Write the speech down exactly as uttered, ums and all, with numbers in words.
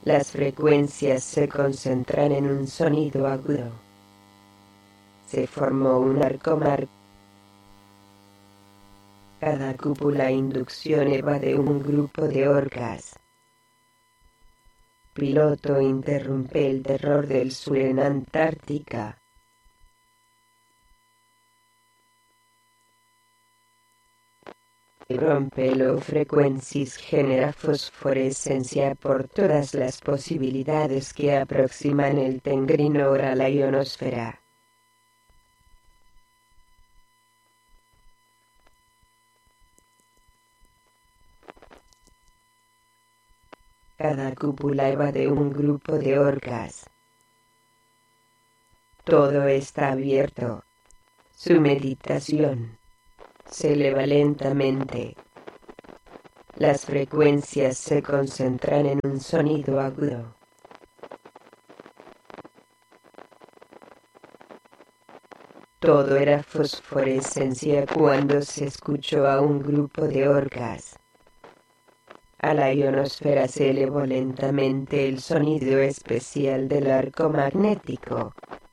Las frecuencias se concentran en un sonido agudo. Se formó un arco mar. Cada cúpula inducción evade un grupo de orcas. Piloto interrumpe el terror del sur en Antártica. Rompe low frequencies genera fosforescencia por todas las posibilidades que aproximan el Tengrinor a la ionosfera. Cada cúpula evade un grupo de orcas. Todo está abierto. Su meditación se eleva lentamente. Las frecuencias se concentran en un sonido agudo. Todo era fosforescencia cuando se escuchó a un grupo de orcas. A la ionosfera se elevó lentamente el sonido especial del arco magnético.